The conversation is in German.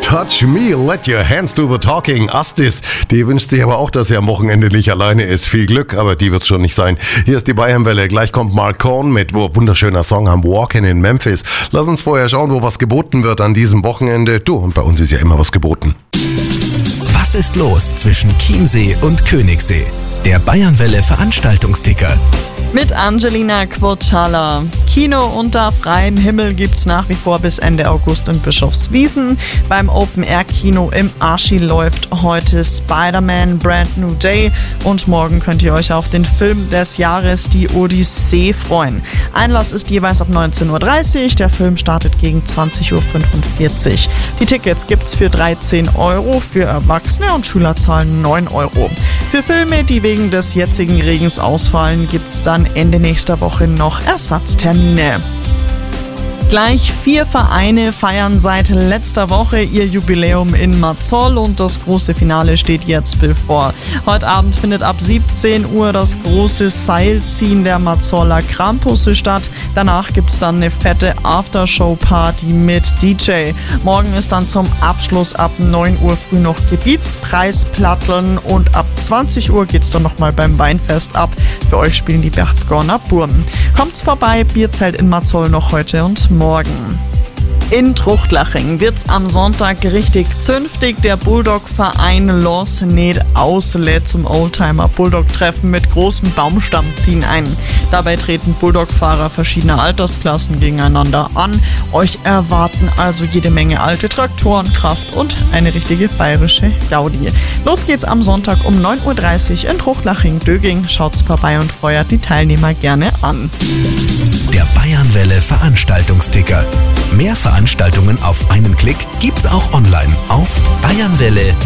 Touch Me, Let Your Hands Do The Talking. Astis, die wünscht sich aber auch, dass sie am Wochenende nicht alleine ist. Viel Glück, aber die wird's schon nicht sein. Hier ist die Bayernwelle. Gleich kommt Mark Cohn mit wunderschöner Song am Walking in Memphis. Lass uns vorher schauen, wo was geboten wird an diesem Wochenende. Du, und bei uns ist ja immer was geboten. Was ist los zwischen Chiemsee und Königssee? Der Bayernwelle Veranstaltungsticker. Mit Angelina Quocala. Kino unter freiem Himmel gibt's nach wie vor bis Ende August in Bischofswiesen. Beim Open-Air-Kino im Aschi läuft heute Spider-Man Brand New Day und morgen könnt ihr euch auf den Film des Jahres, die Odyssee, freuen. Einlass ist jeweils ab 19.30 Uhr, der Film startet gegen 20.45 Uhr. Die Tickets gibt's für 13 €, für Erwachsene und Schüler zahlen 9 €. Für Filme, die wegen des jetzigen Regens ausfallen, gibt's dann Ende nächster Woche noch Ersatztermine. Gleich 4 Vereine feiern seit letzter Woche ihr Jubiläum in Marzol und das große Finale steht jetzt bevor. Heute Abend findet ab 17 Uhr das große Seilziehen der Marzoler Krampusse statt. Danach gibt es dann eine fette Aftershow-Party mit DJ. Morgen ist dann zum Abschluss ab 9 Uhr früh noch Gebietspreisplatteln und ab 20 Uhr geht es dann nochmal beim Weinfest ab. Für euch spielen die Berchtesgadener Burm. Kommt's vorbei, Bierzelt in Marzol noch heute und morgen. In Truchtlaching wird's am Sonntag richtig zünftig. Der Bulldog-Verein Los Ned aus lädt zum Oldtimer-Bulldog-Treffen mit großem Baumstammziehen ein. Dabei treten Bulldog-Fahrer verschiedener Altersklassen gegeneinander an. Euch erwarten also jede Menge alte Traktoren, Kraft und eine richtige bayerische Gaudi. Los geht's am Sonntag um 9.30 Uhr in Truchtlaching-Döging. Schaut's vorbei und feuert die Teilnehmer gerne an. Der Bayernwelle Veranstaltungsticker. Mehr Veranstaltungen auf einen Klick gibt's auch online auf bayernwelle.at.